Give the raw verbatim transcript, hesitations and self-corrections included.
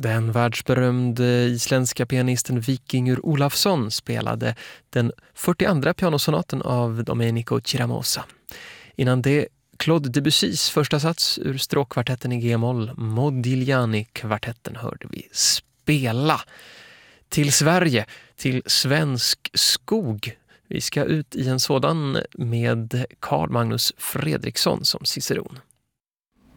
Den världsberömde isländska pianisten Víkingur Ólafsson spelade den fyrtioandra pianosonaten av Domenico Chiramosa. Innan det Claude Debussys första sats ur stråkkvartetten i G-moll, Modigliani-kvartetten, hörde vi spela. Till Sverige, till svensk skog. Vi ska ut i en sådan med Carl Magnus Fredriksson som ciceron.